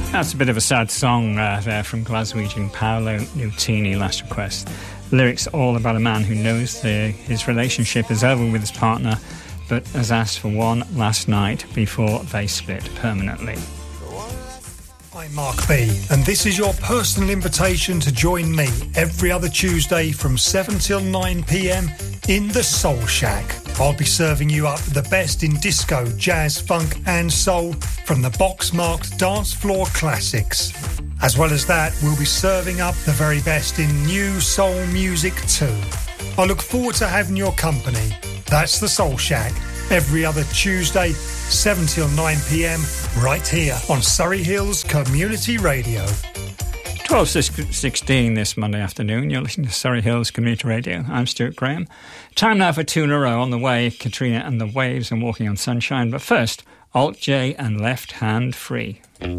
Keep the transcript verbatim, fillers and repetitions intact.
That's a bit of a sad song uh, there from Glaswegian Paolo Nutini, Last Request. Lyrics all about a man who knows the, his relationship is over with his partner, but has asked for one last night before they split permanently. I'm Mark B, and this is your personal invitation to join me every other Tuesday from seven till nine p m in the Soul Shack. I'll be serving you up the best in disco, jazz, funk and soul from the box-marked dance floor classics. As well as that, we'll be serving up the very best in new soul music too. I look forward to having your company. That's the Soul Shack, every other Tuesday, seven till nine p m, right here on Surrey Hills Community Radio. twelve sixteen this Monday afternoon. You're listening to Surrey Hills Community Radio. I'm Stuart Graham. Time now for two in a row. On the way, Katrina and the Waves and Walking on Sunshine. But first, Alt J and Left Hand Free.